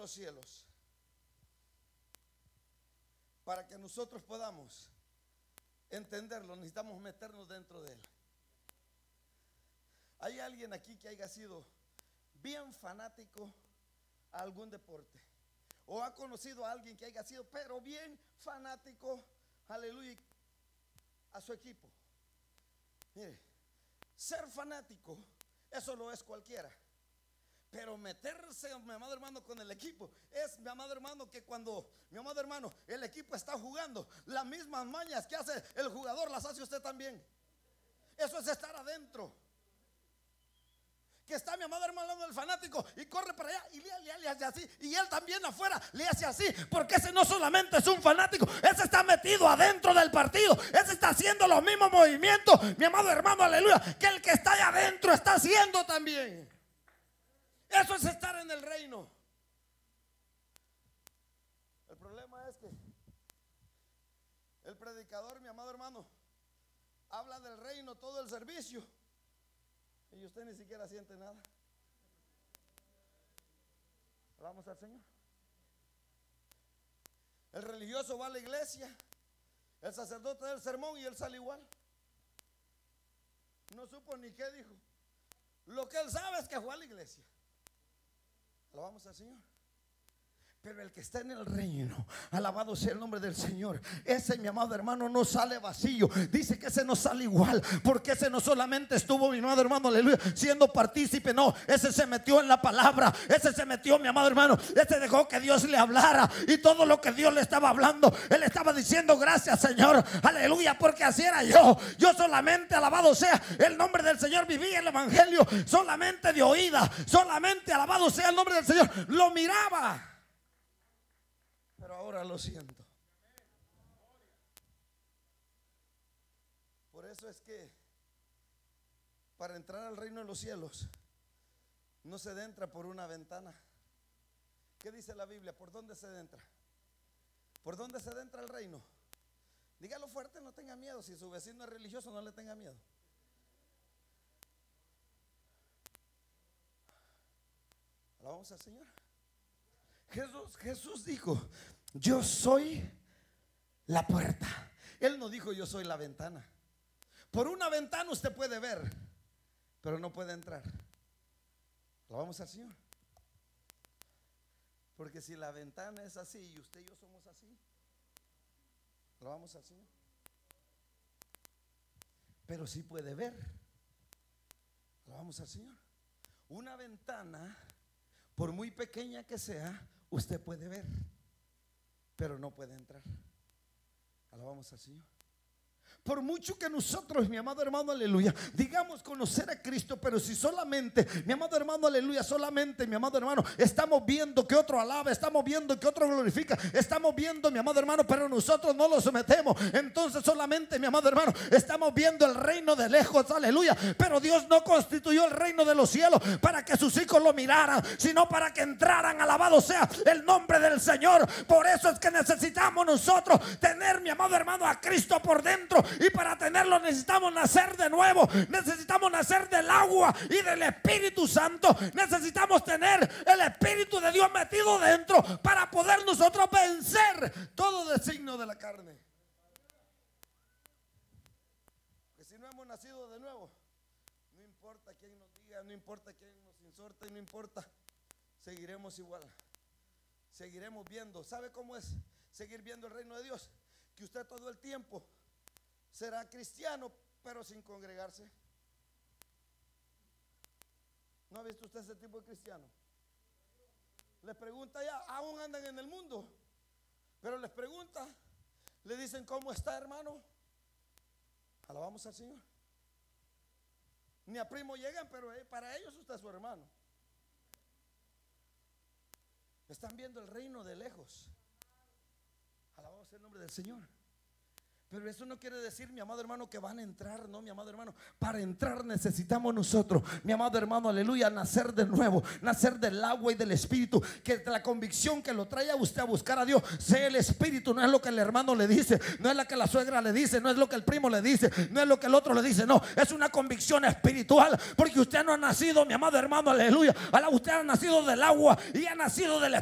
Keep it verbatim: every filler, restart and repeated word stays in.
los cielos, para que nosotros podamos entenderlo, necesitamos meternos dentro de él. ¿Hay alguien aquí que haya sido bien fanático a algún deporte? ¿O ha conocido a alguien que haya sido pero bien fanático, aleluya, a su equipo? Mire, ser fanático, eso lo es cualquiera. Pero meterse, mi amado hermano, con el equipo es, mi amado hermano, que cuando, mi amado hermano, el equipo está jugando, las mismas mañas que hace el jugador las hace usted también. Eso es estar adentro. Que está, mi amado hermano, el fanático y corre para allá y le, le, le hace así, y él también afuera le hace así, porque ese no solamente es un fanático, ese está metido adentro del partido, ese está haciendo los mismos movimientos, mi amado hermano, aleluya, que el que está allá adentro está haciendo también. Eso es estar en el reino. El problema es que el predicador, mi amado hermano, habla del reino todo el servicio y usted ni siquiera siente nada. Vamos al Señor. El religioso va a la iglesia, el sacerdote da el sermón y él sale igual. No supo ni qué dijo. Lo que él sabe es que fue a la iglesia. Alabamos al Señor. Pero el que está en el reino, alabado sea el nombre del Señor, ese, mi amado hermano, no sale vacío. Dice que ese no sale igual, porque ese no solamente estuvo, mi amado hermano, aleluya, siendo partícipe. No, ese se metió en la palabra. Ese se metió, mi amado hermano, ese dejó que Dios le hablara. Y todo lo que Dios le estaba hablando, él estaba diciendo: gracias, Señor, aleluya, porque así era yo. Yo solamente, alabado sea el nombre del Señor, vivía el evangelio solamente de oída. Solamente, alabado sea el nombre del Señor, lo miraba. Pero ahora lo siento. Por eso es que para entrar al reino de los cielos no se entra por una ventana. ¿Qué dice la Biblia? ¿Por dónde se entra? ¿Por dónde se entra al reino? Dígalo fuerte, no tenga miedo. Si su vecino es religioso, no le tenga miedo. Alabamos al Señor. Jesús, Jesús dijo: yo soy la puerta. Él no dijo: yo soy la ventana. Por una ventana usted puede ver, pero no puede entrar. Alabamos al Señor. Porque si la ventana es así y usted y yo somos así, alabamos al Señor. Pero sí puede ver. Alabamos al Señor. Una ventana, por muy pequeña que sea, usted puede ver, pero no puede entrar. Alabamos al Señor. Por mucho que nosotros, mi amado hermano, aleluya, digamos conocer a Cristo, pero si solamente, mi amado hermano, aleluya, solamente, mi amado hermano, estamos viendo que otro alaba, estamos viendo que otro glorifica, estamos viendo, mi amado hermano, pero nosotros no lo sometemos, entonces solamente, mi amado hermano, estamos viendo el reino de lejos, aleluya. Pero Dios no constituyó el reino de los cielos para que sus hijos lo miraran, sino para que entraran. Alabado sea el nombre del Señor. Por eso es que necesitamos nosotros tener, mi amado hermano, a Cristo por dentro. Y para tenerlo necesitamos nacer de nuevo. Necesitamos nacer del agua y del Espíritu Santo. Necesitamos tener el Espíritu de Dios metido dentro para poder nosotros vencer todo designio de la carne. Que si no hemos nacido de nuevo, no importa quién nos diga, no importa quién nos insorte, no importa, seguiremos igual. Seguiremos viendo. ¿Sabe cómo es seguir viendo el reino de Dios? Que usted todo el tiempo será cristiano, pero sin congregarse. ¿No ha visto usted ese tipo de cristiano? Les pregunta ya, aún andan en el mundo, pero les pregunta, le dicen: ¿cómo está, hermano? Alabamos al Señor. Ni a primo llegan, pero para ellos usted es su hermano. Están viendo el reino de lejos. Alabamos el nombre del Señor. Pero eso no quiere decir, mi amado hermano, que van a entrar. No, mi amado hermano, para entrar necesitamos nosotros, mi amado hermano, aleluya, nacer de nuevo, nacer del agua y del Espíritu. Que la convicción que lo trae a usted a buscar a Dios sea el Espíritu. No es lo que el hermano le dice, no es lo que la suegra le dice, no es lo que el primo le dice, no es lo que el otro le dice. No, es una convicción espiritual, porque usted no ha nacido, mi amado hermano, aleluya, usted ha nacido del agua y ha nacido del Espíritu.